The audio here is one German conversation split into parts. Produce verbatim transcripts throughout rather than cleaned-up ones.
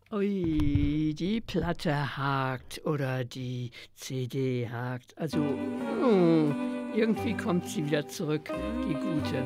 Ui, die Platte hakt oder die C D hakt. Also oh, irgendwie kommt sie wieder zurück, die gute.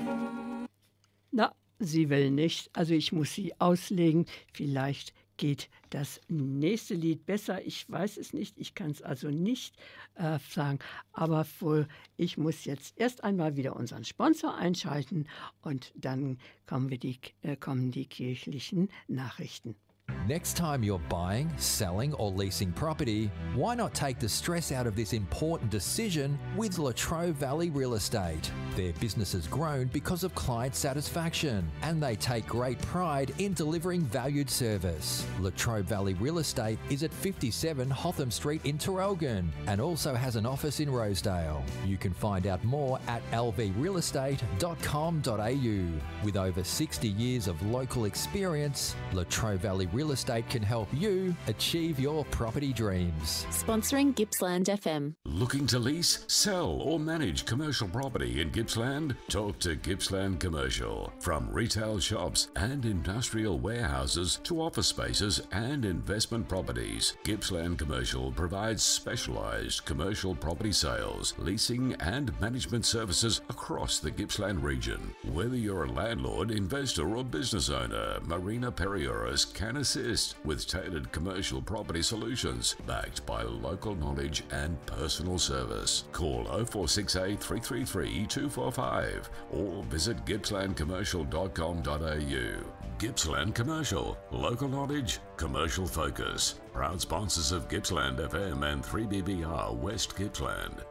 Na, sie will nicht. Also ich muss sie auslegen. Vielleicht geht das nächste Lied besser. Ich weiß es nicht. Ich kann es also nicht äh, sagen. Aber wohl, ich muss jetzt erst einmal wieder unseren Sponsor einschalten und dann kommen, wir die, äh, kommen die kirchlichen Nachrichten. Next time you're buying, selling or leasing property, why not take the stress out of this important decision with Latrobe Valley Real Estate? Their business has grown because of client satisfaction and they take great pride in delivering valued service. Latrobe Valley Real Estate is at fifty-seven Hotham Street in Traralgon and also has an office in Rosedale. You can find out more at l v real estate dot com dot a u. With over sixty years of local experience, Latrobe Valley Real Estate can help you achieve your property dreams. Sponsoring Gippsland F M. Looking to lease, sell or manage commercial property in Gippsland? Talk to Gippsland Commercial. From retail shops and industrial warehouses to office spaces and investment properties, Gippsland Commercial provides specialised commercial property sales, leasing and management services across the Gippsland region. Whether you're a landlord, investor or business owner, Marina Perioris can assist with tailored commercial property solutions backed by local knowledge and personal service. Call oh four six eight, three three three, two four five or visit gippsland commercial dot com dot a u. Gippsland Commercial, local knowledge, commercial focus. Proud sponsors of Gippsland F M and three B B R West Gippsland.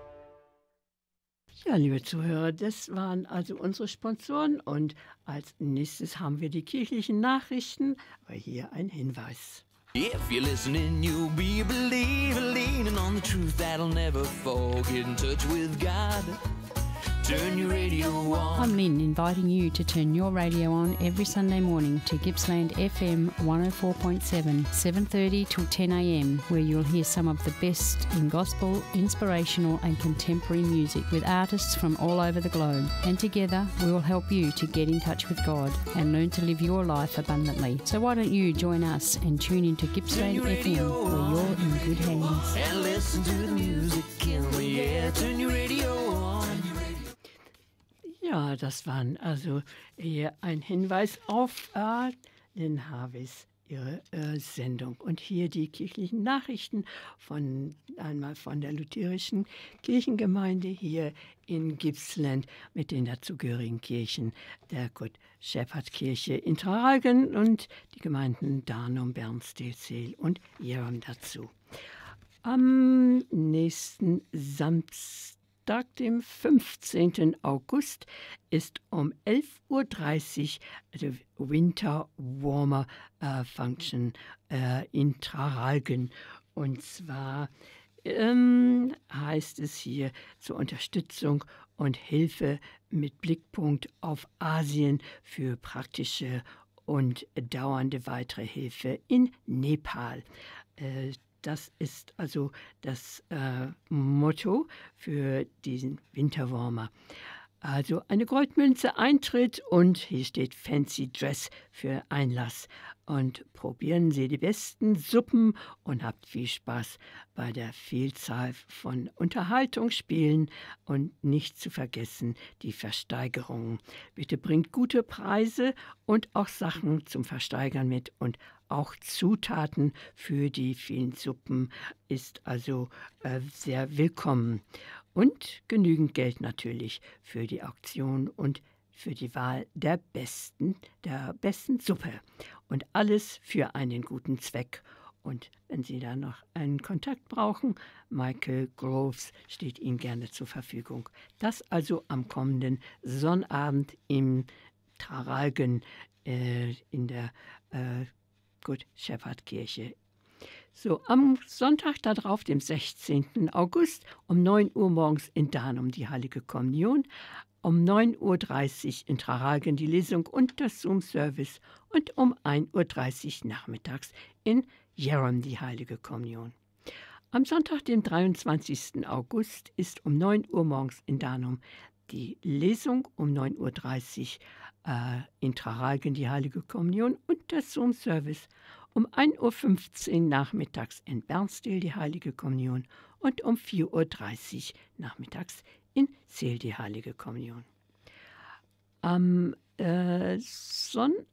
Ja, liebe Zuhörer, das waren also unsere Sponsoren und als nächstes haben wir die kirchlichen Nachrichten, aber hier ein Hinweis. If you're listening, you'll be a believer, leaning on the truth that'll never fall. Get in touch with God. Turn your radio on. I'm Lynn, inviting you to turn your radio on every Sunday morning to Gippsland F M one oh four point seven, seven thirty till ten a m, where you'll hear some of the best in gospel, inspirational and contemporary music with artists from all over the globe. And together we will help you to get in touch with God and learn to live your life abundantly. So why don't you join us and tune into Gippsland F M, where you're in good hands. And listen to the music in the air. Turn your radio on. Ja, das waren also hier ein Hinweis auf äh, den Harveys, ihre äh, Sendung. Und hier die kirchlichen Nachrichten von einmal von der lutherischen Kirchengemeinde hier in Gippsland mit den dazugehörigen Kirchen der Good Shepherd Kirche in Traralgon und die Gemeinden Darnum, Bernsdale und Jerem dazu. Am nächsten Samstag, dem fünfzehnten August, ist um elf Uhr dreißig die Winter Warmer äh, Function äh, in Traralgon. Und zwar ähm, heißt es hier zur Unterstützung und Hilfe mit Blickpunkt auf Asien für praktische und dauernde weitere Hilfe in Nepal. Äh, Das ist also das äh, Motto für diesen Winterwarmer. Also eine Goldmünze Eintritt und hier steht Fancy Dress für Einlass. Und probieren Sie die besten Suppen und habt viel Spaß bei der Vielzahl von Unterhaltungsspielen und nicht zu vergessen die Versteigerungen. Bitte bringt gute Preise und auch Sachen zum Versteigern mit und auch Zutaten für die vielen Suppen ist also äh, sehr willkommen. Und genügend Geld natürlich für die Auktion und für die Wahl der besten, der besten Suppe. Und alles für einen guten Zweck. Und wenn Sie da noch einen Kontakt brauchen, Michael Groves steht Ihnen gerne zur Verfügung. Das also am kommenden Sonnabend im Traralgon äh, in der äh, Good Shepherd Kirche. So, am Sonntag darauf, dem sechzehnten August, um neun Uhr morgens in Darnum die Heilige Kommunion, um neun Uhr dreißig in Traralgon die Lesung und das Zoom-Service und um ein Uhr dreißig nachmittags in Jerem die Heilige Kommunion. Am Sonntag, dem dreiundzwanzigsten August, ist um neun Uhr morgens in Darnum die Lesung, um neun Uhr dreißig äh, in Traralgon die Heilige Kommunion und das Zoom-Service Um ein Uhr fünfzehn nachmittags in Bernstil die Heilige Kommunion und um vier Uhr dreißig nachmittags in Seel die Heilige Kommunion. Am äh, Sonntag,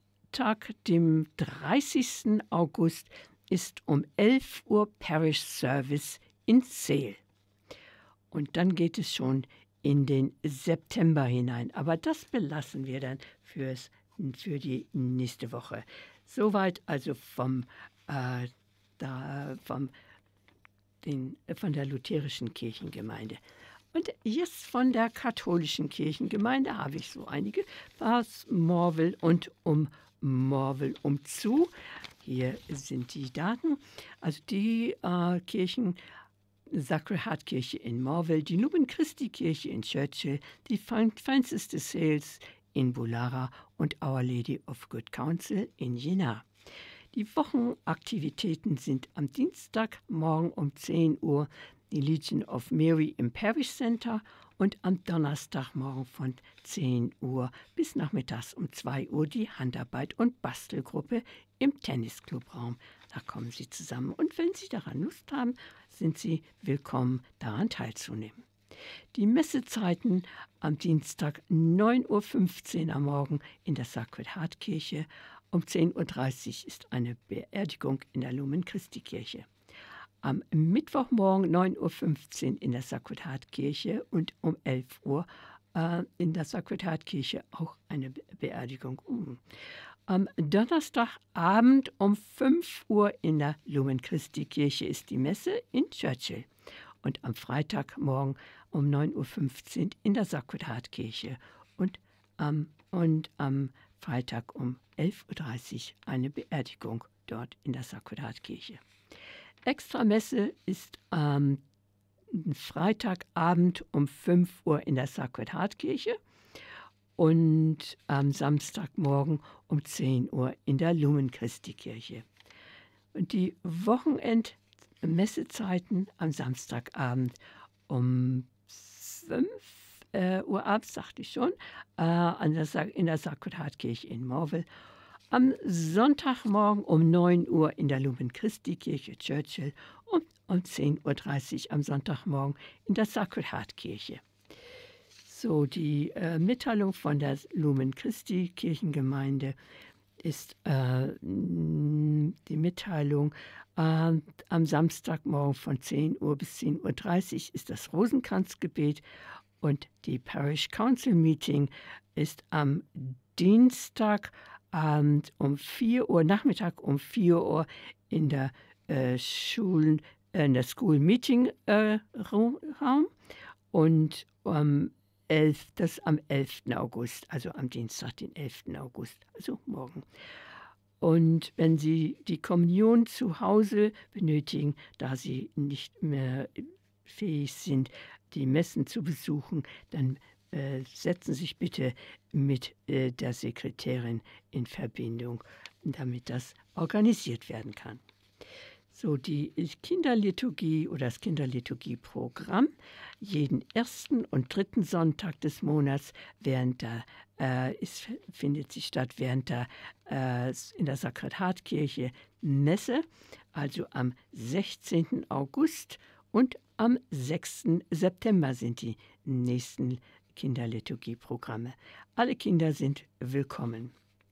dem dreißigsten August, ist um elf Uhr Parish Service in Seel. Und dann geht es schon in den September hinein. Aber das belassen wir dann fürs, für die nächste Woche. Soweit also vom, äh, da, vom, den, von der lutherischen Kirchengemeinde. Und jetzt von der katholischen Kirchengemeinde habe ich so einige, was Morwell und um Morwell umzu. Hier sind die Daten. Also die äh, Kirchen, Sacred Heart Kirche in Morwell, die Lumen Christi Kirche in Churchill, die Francis de Sales in Bulara und Our Lady of Good Counsel in Jena. Die Wochenaktivitäten sind am Dienstagmorgen um zehn Uhr die Legion of Mary im Parish Center und am Donnerstagmorgen von zehn Uhr bis nachmittags um zwei Uhr die Handarbeit- und Bastelgruppe im Tennisclubraum. Da kommen Sie zusammen und wenn Sie daran Lust haben, sind Sie willkommen, daran teilzunehmen. Die Messezeiten am Dienstag neun Uhr fünfzehn am Morgen in der Sacred Heart Kirche. Um zehn Uhr dreißig ist eine Beerdigung in der Lumen Christi Kirche. Am Mittwochmorgen neun Uhr fünfzehn in der Sacred Heart Kirche und um elf Uhr äh, in der Sacred Heart Kirche auch eine Be Beerdigung. Uh. Am Donnerstagabend um fünf Uhr in der Lumen Christi Kirche ist die Messe in Churchill. Und am Freitagmorgen um neun Uhr fünfzehn in der Sacred Heart Kirche. Und, ähm, und am Freitag um elf Uhr dreißig eine Beerdigung dort in der Sacred Heart Kirche. Extramesse ist am Freitagabend um fünf Uhr in der Sacred Heart Kirche und am Samstagmorgen um zehn Uhr in der Lumen Christi Kirche. Und die Wochenendmessezeiten am Samstagabend um fünf Uhr abends, sagte ich schon, äh, an der, in der Sacred Heart Kirche in Morwell. Am Sonntagmorgen um neun Uhr in der Lumen Christi Kirche Churchill und um zehn Uhr dreißig am Sonntagmorgen in der Sacred Heart Kirche. So, die äh, Mitteilung von der Lumen Christi Kirchengemeinde ist äh, die Mitteilung, äh, am Samstagmorgen von zehn Uhr bis zehn Uhr dreißig ist das Rosenkranzgebet und die Parish Council Meeting ist am Dienstag Abend um vier Uhr, Nachmittag um vier Uhr in der äh, Schulen, äh, in der School Meeting äh, Raum und um elf, das am elften August, also am Dienstag, den elften August, also morgen. Und wenn Sie die Kommunion zu Hause benötigen, da Sie nicht mehr fähig sind, die Messen zu besuchen, dann äh, setzen Sie sich bitte mit äh, der Sekretärin in Verbindung, damit das organisiert werden kann. So, die Kinderliturgie oder das Kinderliturgieprogramm jeden ersten und dritten Sonntag des Monats während der, äh, ist, findet sich statt während der äh, in der Sacred Heart Kirche Messe, also am sechzehnten August und am sechsten September sind die nächsten Kinderliturgieprogramme. Alle Kinder sind willkommen.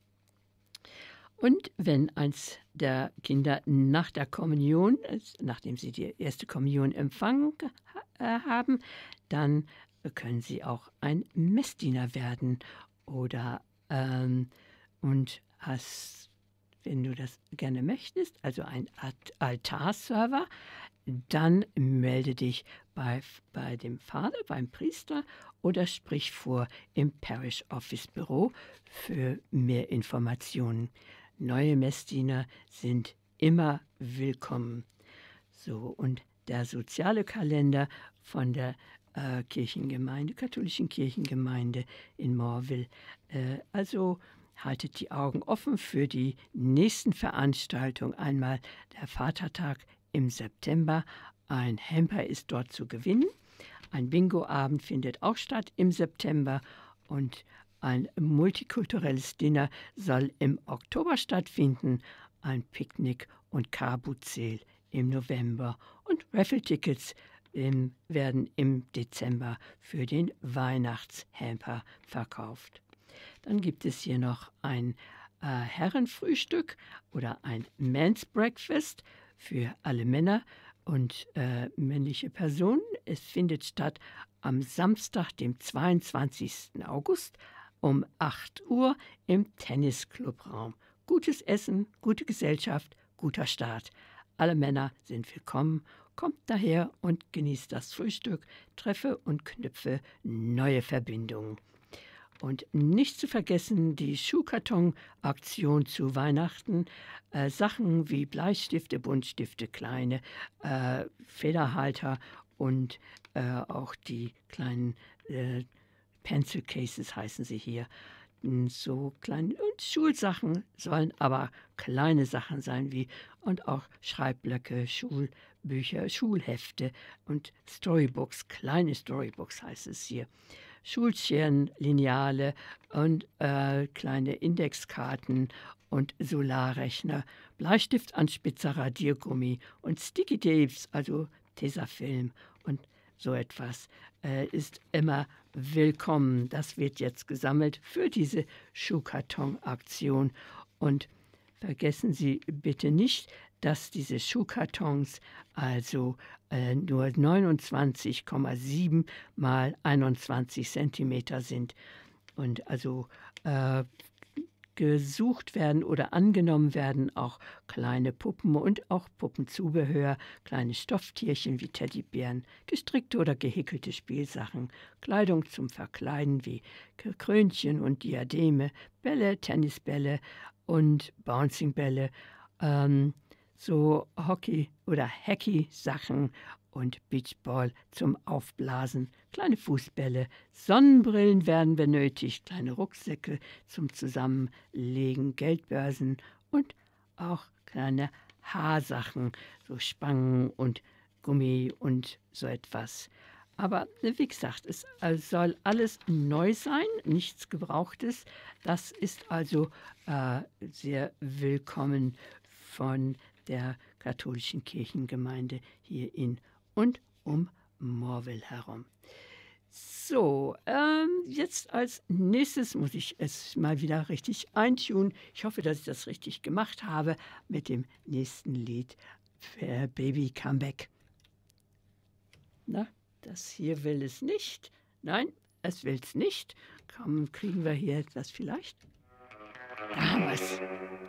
Und wenn eins der Kinder nach der Kommunion, nachdem sie die erste Kommunion empfangen äh, haben, dann können sie auch ein Messdiener werden oder ähm, und hast, wenn du das gerne möchtest, also ein Altarserver, dann melde dich bei, bei dem Pfarrer, beim Priester oder sprich vor im Parish Office Büro für mehr Informationen. Neue Messdiener sind immer willkommen. So, und der soziale Kalender von der äh, Kirchengemeinde, katholischen Kirchengemeinde in Morwell. Äh, also haltet die Augen offen für die nächsten Veranstaltungen. Einmal der Vatertag im September. Ein Hamper ist dort zu gewinnen. Ein Bingo-Abend findet auch statt im September und ein multikulturelles Dinner soll im Oktober stattfinden ein Picknick und Karbuzeel im November und Raffle-Tickets im, werden im Dezember für den Weihnachtshamper verkauft. Dann gibt es hier noch ein äh, Herrenfrühstück oder ein Men's Breakfast für alle Männer und äh, männliche Personen. Es findet statt am Samstag, dem zweiundzwanzigsten August um acht Uhr im Tennisclubraum. Gutes Essen, gute Gesellschaft, guter Start. Alle Männer sind willkommen. Kommt daher und genießt das Frühstück, treffe und knüpfe neue Verbindungen. Und nicht zu vergessen die Schuhkarton-Aktion zu Weihnachten. Äh, Sachen wie Bleistifte, Buntstifte, kleine äh, Federhalter und äh, auch die kleinen äh, Pencil Cases heißen sie hier. So kleine und Schulsachen sollen aber kleine Sachen sein wie und auch Schreibblöcke, Schulbücher, Schulhefte und Storybooks, kleine Storybooks heißt es hier. Schulscheren, Lineale und äh, kleine Indexkarten und Solarrechner, Bleistiftanspitzer, Radiergummi und Sticky Tapes, also Tesafilm und so etwas äh, ist immer willkommen. Das wird jetzt gesammelt für diese Schuhkarton-Aktion. Und vergessen Sie bitte nicht, dass diese Schuhkartons also äh, nur neunundzwanzig Komma sieben mal einundzwanzig Zentimeter sind und also äh, gesucht werden oder angenommen werden auch kleine Puppen und auch Puppenzubehör, kleine Stofftierchen wie Teddybären, gestrickte oder gehäkelte Spielsachen, Kleidung zum Verkleiden wie Krönchen und Diademe, Bälle, Tennisbälle und Bouncing-Bälle, ähm, so Hockey- oder Hacky-Sachen und Beachball zum Aufblasen, kleine Fußbälle, Sonnenbrillen werden benötigt, kleine Rucksäcke zum Zusammenlegen, Geldbörsen und auch kleine Haarsachen, so Spangen und Gummi und so etwas. Aber wie gesagt, es soll alles neu sein, nichts Gebrauchtes. Das ist also äh, sehr willkommen von der katholischen Kirchengemeinde hier in und um Morwell herum. So, ähm, jetzt als nächstes muss ich es mal wieder richtig eintunen. Ich hoffe, dass ich das richtig gemacht habe mit dem nächsten Lied für Baby Come Back. Na, das hier will es nicht. Nein, es will es nicht. Komm, kriegen wir hier das vielleicht? Da haben wir es.